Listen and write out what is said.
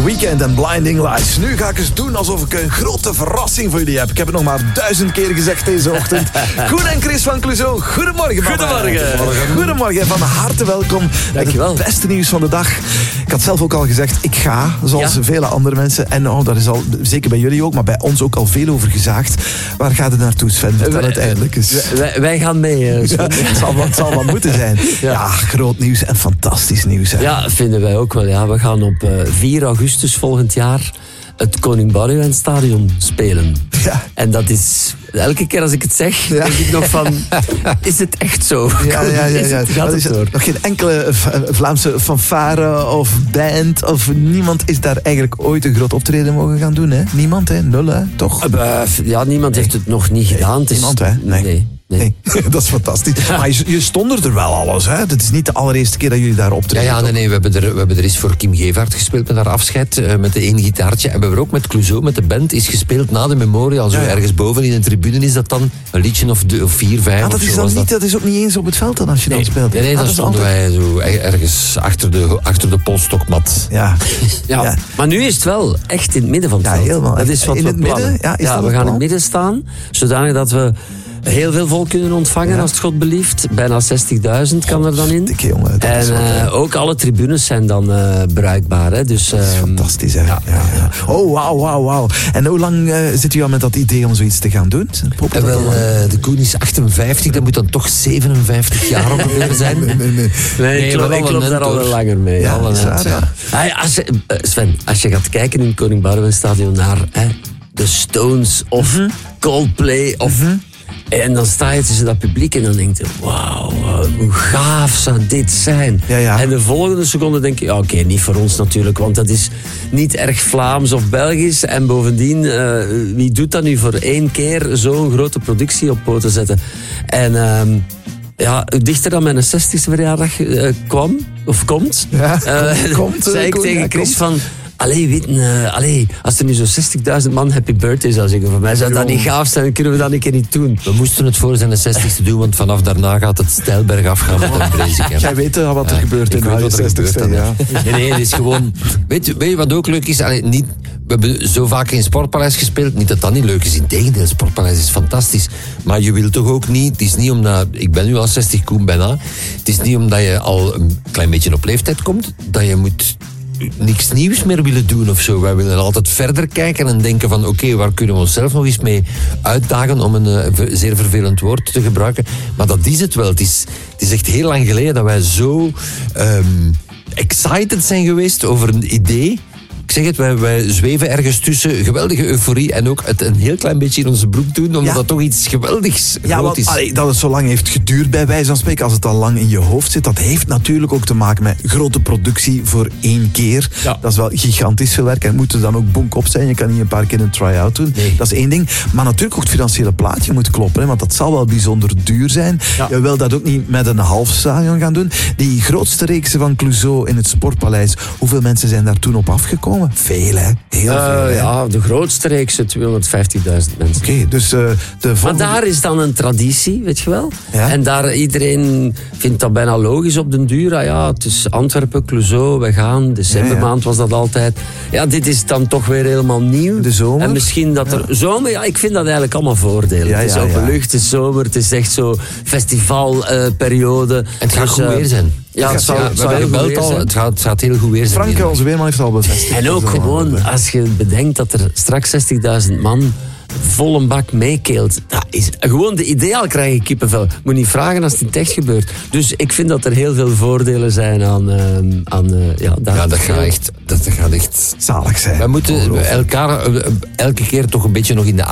The Weeknd en Blinding Lights. Nu ga ik eens doen alsof ik een grote verrassing voor jullie heb. Ik heb het nog maar 1000 keer gezegd deze ochtend. Koen en Chris van Clouseau, goedemorgen. Goedemorgen en van harte welkom. Dankjewel. Het beste nieuws van de dag. Ik had zelf ook al gezegd, ik ga, zoals vele andere mensen. En daar is al, zeker bij jullie ook, maar bij ons ook al veel over gezaagd. Waar gaat het naartoe, Sven? Vertel het eindelijk eens. Wij gaan mee. Het zal wat moeten zijn. Ja, groot nieuws en fantastisch nieuws. Hè? Ja, vinden wij ook wel. Ja. We gaan op 4 augustus volgend jaar het Koning Boudewijn Stadion spelen. Ja. En dat is... Elke keer als ik het zeg, denk ik nog van... Is het echt zo? Ja. Gaat het door? Nog geen enkele Vlaamse fanfare of band of niemand is daar eigenlijk ooit een groot optreden mogen gaan doen, hè? Niemand, hè? Nul, hè? Toch? Niemand heeft het nog niet gedaan. Niemand, hè? Nee, dat is fantastisch. Maar je stond er wel alles, hè? Het is niet de allereerste keer dat jullie daar optreden. Nee. We hebben er eens voor Kim Gevaert gespeeld met haar afscheid, met de één gitaartje. En we hebben ook met Clouseau, met de band, is gespeeld na de Memorial. Zo ergens boven in een tribune is dat dan een liedje of 4, 5. Dat is ook niet eens op het veld dan als je dan speelt. Nee, dan stonden wij zo ergens achter de polstokmat. Ja. Maar nu is het wel echt in het midden van het veld. Helemaal. Dat is wat in we het plannen. midden? We gaan in het midden staan, zodanig dat we heel veel volk kunnen ontvangen als het God belieft. Bijna 60.000 kan er dan in. Jongen, en ook alle tribunes zijn dan bruikbaar. Hè? Dus, dat is fantastisch, hè? Ja. Oh, wauw. En hoe lang zit u al met dat idee om zoiets te gaan doen? De Koen is 58, dat moet dan toch 57 jaar ongeveer zijn. Nee, ik loop daar al langer mee. Ja, Sven, als je gaat kijken in het Koning Boudewijn Stadion naar de Stones of Coldplay of... En dan sta je tussen dat publiek en dan denk je... Wauw, hoe gaaf zou dit zijn? Ja. En de volgende seconde denk je... Oké, niet voor ons natuurlijk, want dat is niet erg Vlaams of Belgisch. En bovendien, wie doet dat nu voor 1 keer zo'n grote productie op poten zetten? En hoe dichter dan mijn 60ste verjaardag komt... zei ik tegen Chris van... als er nu zo'n 60.000 man Happy Birthday zou zingen, voor mij zou dat niet gaaf zijn, kunnen we dat een keer niet doen. We moesten het voor zijn 60ste doen, want vanaf daarna gaat het steilberg afgaan met een brezik. Jij weet wat er gebeurt in de 60ste. Nee, het is gewoon... Weet je wat ook leuk is? We hebben zo vaak in Sportpaleis gespeeld, niet dat dat niet leuk is, integendeel, Sportpaleis is fantastisch. Maar je wilt toch ook niet, het is niet omdat... Ik ben nu al 60, Koen bijna. Het is niet omdat je al een klein beetje op leeftijd komt, dat je moet... niks nieuws meer willen doen of zo. Wij willen altijd verder kijken en denken van oké, waar kunnen we onszelf nog eens mee uitdagen om een zeer vervelend woord te gebruiken. Maar dat is het wel. Het is echt heel lang geleden dat wij zo excited zijn geweest over een idee. Ik zeg het, wij zweven ergens tussen geweldige euforie en ook het een heel klein beetje in onze broek doen, omdat dat toch iets geweldigs groot is. Dat het zo lang heeft geduurd bij wijze van spreken, als het al lang in je hoofd zit, dat heeft natuurlijk ook te maken met grote productie voor 1 keer. Ja. Dat is wel gigantisch veel werk en het moet er dan ook bonk op zijn. Je kan niet een paar keer een try-out doen. Nee. Dat is 1 ding. Maar natuurlijk ook het financiële plaatje moet kloppen, hè, want dat zal wel bijzonder duur zijn. Ja. Je wil dat ook niet met een half stadion gaan doen. Die grootste reeksen van Clouseau in het Sportpaleis, hoeveel mensen zijn daar toen op afgekomen? Veel, hè? Heel veel. Ja, de grootste reeks, 250.000 mensen. Oké, dus de volgende... Maar daar is dan een traditie, weet je wel? Ja? En daar iedereen vindt dat bijna logisch op den duur. Het is Antwerpen, Clouseau, we gaan. Decembermaand was dat altijd. Ja, dit is dan toch weer helemaal nieuw. De zomer? En misschien dat er... Zomer, ik vind dat eigenlijk allemaal voordelen. Het is open lucht, het is zomer, het is echt zo festivalperiode. Het gaat goed weer zijn. Ja, het gaat heel goed weer zijn. Frank, onze weerman, heeft al bevestigd. En ook gewoon, als je bedenkt dat er straks 60.000 man vol een bak meekeelt. Dat is gewoon de ideaal krijg je kippenvel. Moet niet vragen als het in het echt gebeurt. Dus ik vind dat er heel veel voordelen zijn aan dat gaat echt zalig zijn. We moeten elkaar elke keer toch een beetje nog in de